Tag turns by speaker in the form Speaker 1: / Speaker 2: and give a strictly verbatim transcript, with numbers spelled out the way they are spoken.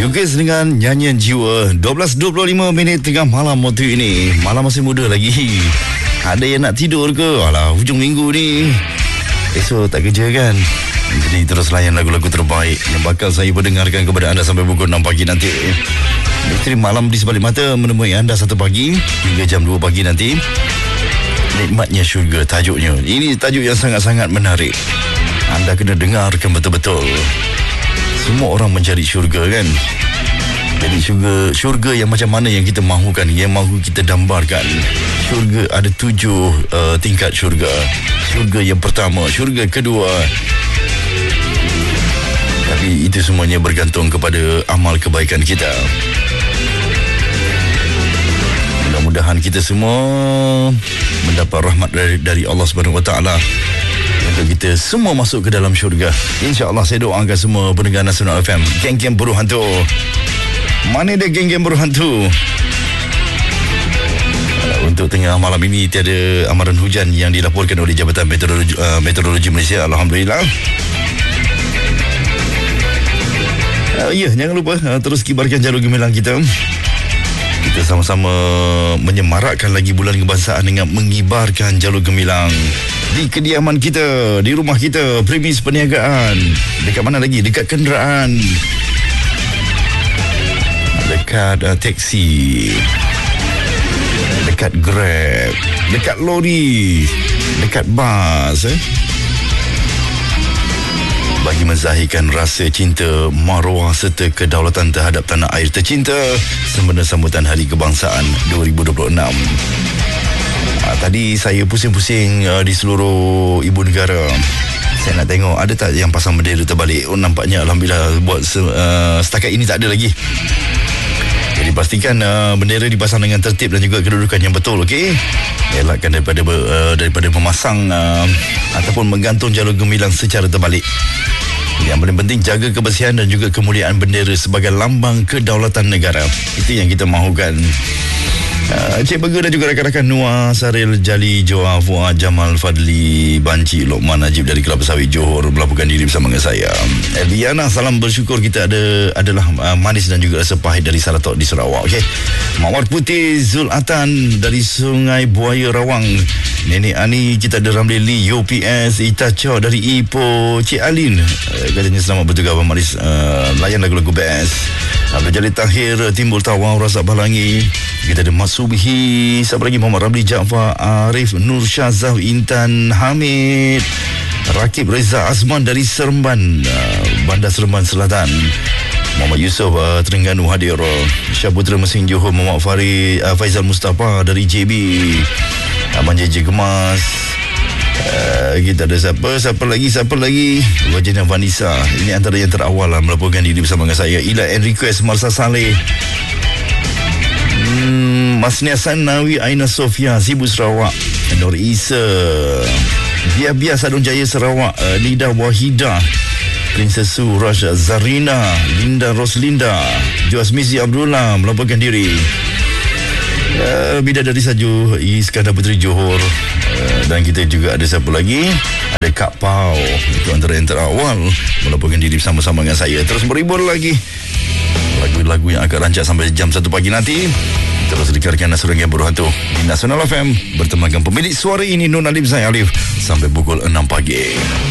Speaker 1: Yugis dengan nyanyian jiwa. Dua belas dua puluh lima minit tengah malam waktu ini. Malam masih muda lagi. Ada yang nak tidur ke? Alah, hujung minggu ni, esok tak kerja kan? Jadi terus layan lagu-lagu terbaik yang bakal saya perdengarkan kepada anda sampai pukul enam pagi nanti. Misteri Malam di Sebalik Mata menemui anda satu pagi hingga jam dua pagi nanti. Nikmatnya syurga tajuknya. Ini tajuk yang sangat-sangat menarik. Anda kena dengarkan betul-betul. Semua orang mencari syurga kan. Jadi syurga, syurga yang macam mana yang kita mahukan, yang mahu kita dambarkan. Syurga ada tujuh uh, tingkat syurga. Syurga yang pertama, syurga kedua. Tapi itu semuanya bergantung kepada amal kebaikan kita. Mudah-mudahan kita semua mendapat rahmat dari, dari Allah Subhanahu Wa Taala untuk kita semua masuk ke dalam syurga. InsyaAllah saya doakan semua pendengar Nasional F M, geng-geng buruh hantu. Mana dia geng-geng buruh hantu? Untuk tengah malam ini tiada amaran hujan yang dilaporkan oleh Jabatan Meteorologi, uh, Meteorologi Malaysia. Alhamdulillah. Uh, ya, jangan lupa uh, terus kibarkan jalur gemilang kita. Kita sama-sama menyemarakkan lagi bulan kebangsaan dengan mengibarkan jalur gemilang di kediaman kita, di rumah kita, premis perniagaan. Dekat mana lagi? Dekat kenderaan, dekat uh, teksi, dekat Grab, dekat lori, dekat bas, eh? Bagi menzahirkan rasa cinta, maruah serta kedaulatan terhadap tanah air tercinta sempena sambutan Hari Kebangsaan dua ribu dua puluh enam. Uh, tadi saya pusing-pusing uh, di seluruh ibu negara. Saya nak tengok ada tak yang pasang bendera terbalik. Oh, nampaknya Alhamdulillah buat uh, setakat ini tak ada lagi. Jadi pastikan uh, bendera dipasang dengan tertib dan juga kedudukan yang betul, okey? Elakkan daripada uh, daripada memasang uh, ataupun menggantung jalur gemilang secara terbalik. Yang paling penting, jaga kebersihan dan juga kemuliaan bendera sebagai lambang kedaulatan negara. Itu yang kita mahukan. Uh, Cik Burger dan juga rakan-rakan Noah, Saril, Jali, Joa, Fuad, Jamal, Fadli, Banci, Lokman, Najib dari Kelapa Sawit Johor melaporkan diri bersama dengan saya. Eliana, salam bersyukur kita ada adalah uh, manis dan juga rasa pahit dari Salatok di Sarawak. Okey. Mawar Putih Zulatan dari Sungai Buaya Rawang. Nenek Ani, kita ada Ramli Lee, U P S, Ita Chow dari Ipoh, Cik Alin uh, katanya selamat bertugas Abang Manis, uh, layan lagu-lagu best. Abdul Jalil Tahir, Timbul Tawau, Razak Balangi. Kita ada Mas Subhi, siapa lagi? Muhammad Ramli Jaafar, Arif, Nur Syazah, Intan Hamid, Rakib Reza Azman dari Seremban, uh, Bandar Seremban Selatan. Muhammad Yusof, uh, Terengganu hadir. Syaputra Mesin Johor, Muhammad Farid, uh, Faizal Mustafa dari J B, Abang J J Gemas. Uh, kita ada siapa? Siapa lagi? Siapa lagi? Wajina Vanessa. Ini antara yang terawal lah melaporkan diri bersama dengan saya. Ila and Request, Marsa Saleh, hmm, Masnia Sanawi, Aina Sofia, Sibu Sarawak, Nur Isa, Biar-Biar Sadun Jaya Sarawak, uh, Nida Wahida, Princess Su, Rasha Zarina, Linda Roslinda, Joasmizi Abdullah melaporkan diri. Uh, Bidadari Saju, Iskandar Puteri Johor. Uh, dan kita juga ada siapa lagi? Ada Kak Pau. Itu antara yang terawal melaporkan diri bersama-sama dengan saya. Terus berhibur lagi lagu-lagu yang akan rancak sampai jam satu pagi nanti. Terus dengarkan Nasional Buruh Hantu di Nasional F M bertemankan pemilik suara ini, Nur Nalim Zain Alif, sampai pukul enam pagi.